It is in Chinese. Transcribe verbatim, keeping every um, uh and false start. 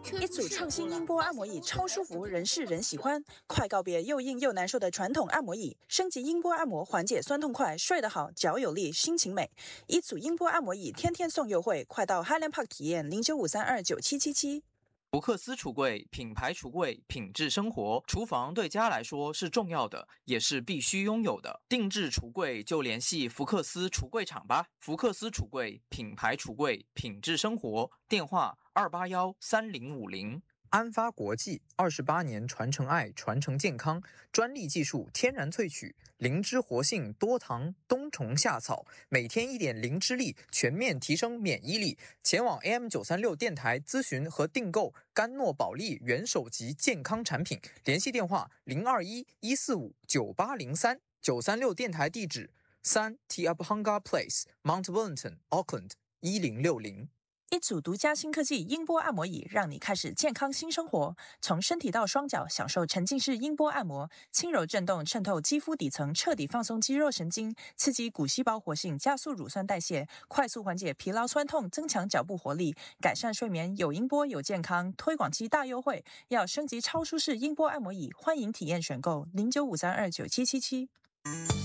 一组创新音波按摩椅超舒服，人是人喜欢。快告别又硬又难受的传统按摩椅，升级音波按摩，缓解酸痛快，睡得好，脚有力，心情美。一组音波按摩椅天天送优惠，快到 Highland Park 体验零九五三二九七七七。 福克斯橱柜，品牌橱柜，品质生活。厨房对家来说是重要的，也是必须拥有的。定制橱柜就联系福克斯橱柜厂吧。福克斯橱柜，品牌橱柜，品质生活。电话二八幺三零五零。 安发国际二十八年传承爱，传承健康，专利技术，天然萃取，灵芝活性，多糖，冬虫夏草，每天一点灵芝力，全面提升免疫力。前往 A M 九三六 电台咨询和订购甘诺宝利元首级健康产品，联系电话零二一一四五九八零三。九三六电台地址三 Tiabhanga Place Mount Wellington Auckland 一零六零。 一组独家新科技音波按摩椅，让你开始健康新生活。从身体到双脚，享受沉浸式音波按摩，轻柔震动渗透肌肤底层，彻底放松肌肉神经，刺激骨细胞活性，加速乳酸代谢，快速缓解疲劳酸痛，增强脚部活力，改善睡眠。有音波有健康，推广期大优惠，要升级超舒适音波按摩椅，欢迎体验选购零九五三二九七七七。